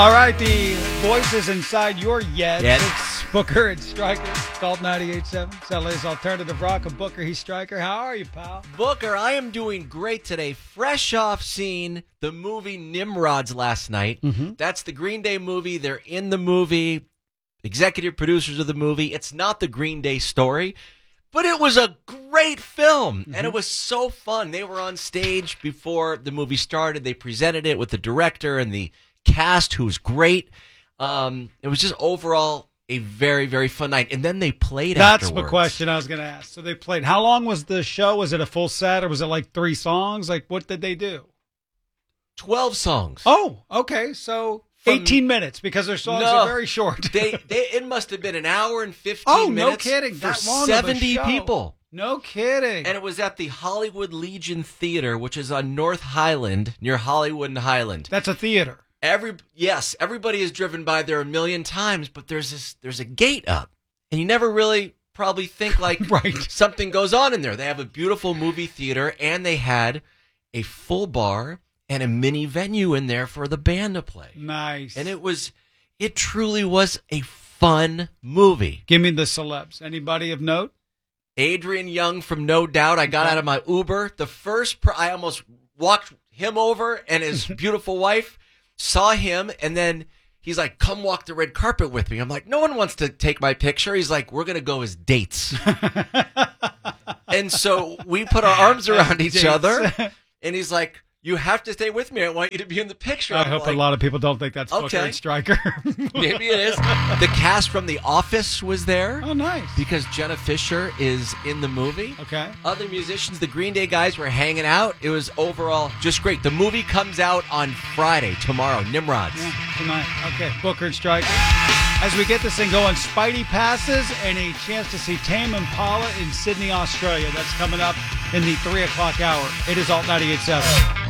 All right, the voices inside your Yeds. Yes. It's Booker and Stryker. Salt 98.7. It's LA's alternative rock. I'm Booker. He's Stryker. How are you, pal? Booker, I am doing great today. Fresh off seeing the movie Nimrods last night. That's the Green Day movie. They're in the movie. Executive producers of the movie. It's not the Green Day story, but it was a great film, and it was so fun. They were on stage before the movie started. They presented it with the director and the cast, who's great. It was just overall a very, very fun night. And then they played That's afterwards. the question I was going to ask. So they played. How long was the show? Was it a full set, or was it like 3 songs? Like, what did they do? 12 songs. Oh, okay. So 18 minutes, because their songs are very short. It must have been an hour and 15 Oh, minutes. no kidding. For That long of a 70 show. people. No kidding. And it was at the Hollywood Legion Theater, which is on North Highland, near Hollywood and Highland. That's a theater. Everybody is driven by there a million times, but there's a gate up, and you never really probably think like Right. something goes on in there. They have a beautiful movie theater, and they had a full bar and a mini venue in there for the band to play. Nice. And it truly was a fun movie. Give me the celebs. Anybody of note? Adrian Young from No Doubt. I got out of my Uber. I almost walked him over and his beautiful wife. Saw him, and then he's like, come walk the red carpet with me. I'm like, no one wants to take my picture. He's like, we're going to go as dates. And so we put our arms around each other, and he's like, you have to stay with me. I want you to be in the picture. I hope a lot of people don't think that's Booker and Stryker. Maybe it is. The cast from The Office was there. Oh, nice. Because Jenna Fisher is in the movie. Okay. Other musicians, the Green Day guys were hanging out. It was overall just great. The movie comes out on Friday, tomorrow, Nimrods. Yeah, tonight. Okay, Booker and Stryker. As we get this thing going, Spidey passes and a chance to see Tame Impala in Sydney, Australia. That's coming up in the 3 o'clock hour. It is Alt 98.7.